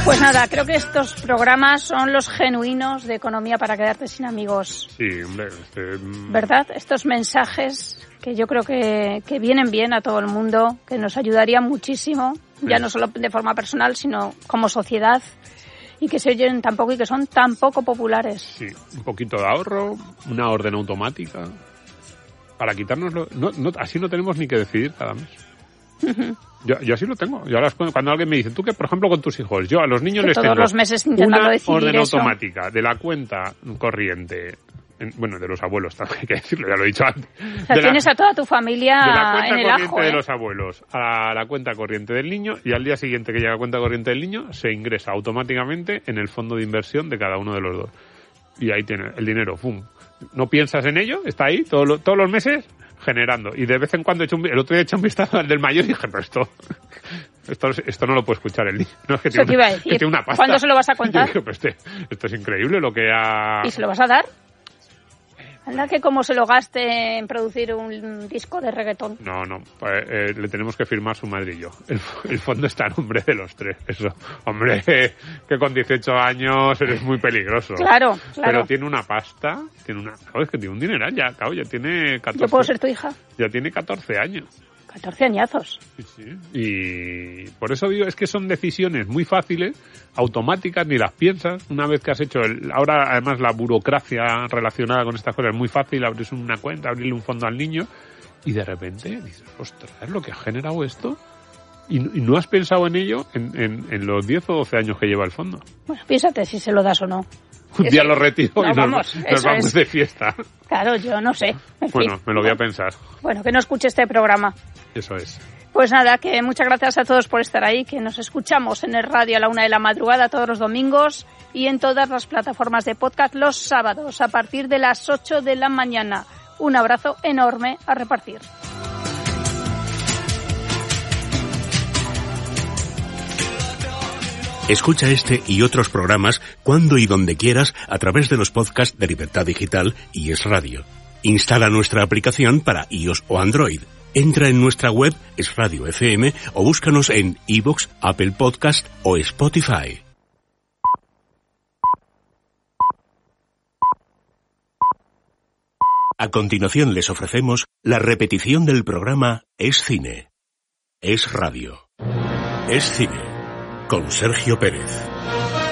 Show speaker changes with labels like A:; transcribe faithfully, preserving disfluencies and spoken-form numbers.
A: Pues nada, creo que estos programas son los genuinos de Economía para quedarte sin amigos.
B: Sí, hombre. Este...
A: ¿Verdad? Estos mensajes que yo creo que, que vienen bien a todo el mundo, que nos ayudarían muchísimo, sí. Ya no solo de forma personal, sino como sociedad, y que se oyen tan poco y que son tan poco populares.
B: Sí, un poquito de ahorro, una orden automática, para quitárnoslo. No, no, así no tenemos ni que decidir cada mes. Uh-huh. Yo, yo así lo tengo. Yo ahora cuando alguien me dice, tú que por ejemplo con tus hijos, yo a los niños
A: que
B: les
A: todos
B: tengo
A: los meses intentando
B: una
A: decidir
B: orden
A: eso.
B: automática de la cuenta corriente, en, bueno, de los abuelos también hay que decirlo, ya lo he dicho antes.
A: O sea,
B: de
A: tienes
B: la,
A: a toda tu familia
B: de la cuenta
A: en el
B: corriente
A: ajo,
B: de
A: ¿eh?
B: los abuelos a la cuenta corriente del niño, y al día siguiente que llega la cuenta corriente del niño se ingresa automáticamente en el fondo de inversión de cada uno de los dos. Y ahí tiene el dinero, ¡pum! No piensas en ello, está ahí todo lo, todos los meses generando. Y de vez en cuando he hecho un, el otro día he hecho un vistazo al del mayor y dije, pero esto esto, esto no lo puede escuchar el niño. No, es que tiene,
A: ¿Qué iba a decir?
B: Que tiene una pasta.
A: ¿Cuándo se lo vas a contar?
B: Yo dije, pues este, esto es increíble lo que ha...
A: ¿Y se lo vas a dar? Anda que como se lo gaste en producir un disco de reggaetón.
B: No, no, pues, eh, le tenemos que firmar su madre y yo. El, el fondo está a nombre de los tres. Eso, hombre, que con dieciocho años eres muy peligroso.
A: Claro, claro.
B: Pero tiene una pasta, tiene una... Claro, es que tiene un dineral ya, claro, ya tiene catorce...
A: ¿Yo puedo ser tu hija?
B: Ya tiene catorce años.
A: catorce añazos.
B: Sí, sí. Y por eso digo, es que son decisiones muy fáciles, automáticas, ni las piensas. Una vez que has hecho el... Ahora, además, la burocracia relacionada con estas cosas es muy fácil. Abrir una cuenta, abrirle un fondo al niño y de repente dices, ostras, ¿es lo que ha generado esto? Y, y no has pensado en ello en, en, en los diez o doce años que lleva el fondo.
A: Bueno, piénsate si se lo das o no.
B: Un día lo retiro no, y nos
A: vamos,
B: nos, nos vamos
A: es.
B: de fiesta.
A: Claro, yo no sé. En
B: bueno,
A: fin.
B: me lo voy a pensar.
A: Bueno, que no escuche este programa.
B: Eso es.
A: Pues nada, que muchas gracias a todos por estar ahí, que nos escuchamos en el radio a la una de la madrugada todos los domingos y en todas las plataformas de podcast los sábados a partir de las ocho de la mañana. Un abrazo enorme a repartir.
C: Escucha este y otros programas cuando y donde quieras a través de los podcasts de Libertad Digital y Es Radio. Instala nuestra aplicación para iOS o Android. Entra en nuestra web Es Radio F M o búscanos en iVoox, Apple Podcast o Spotify. A continuación les ofrecemos la repetición del programa Es Cine. Es Radio. Es Cine. Con Sergio Pérez.